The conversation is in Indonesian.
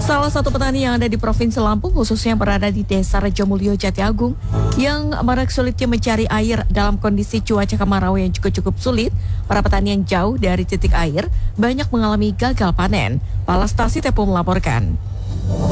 Salah satu petani yang ada di Provinsi Lampung, khususnya yang berada di Desa Rejomulyo Jatiagung, yang marak sulitnya mencari air dalam kondisi cuaca kemarau yang cukup sulit, para petani yang jauh dari titik air banyak mengalami gagal panen. Palastasi Tepung melaporkan.